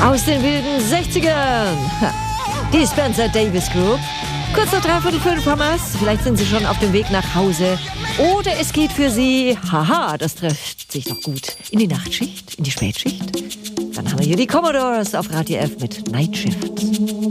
Aus den wilden 60ern. Die Spencer Davis Group. Kurz nach 3:45 haben wir's. Vielleicht sind Sie schon auf dem Weg nach Hause. Oder es geht für Sie, haha, das trifft sich doch gut, in die Nachtschicht, in die Spätschicht. Dann haben wir hier die Commodores auf Radio F mit Night Shift.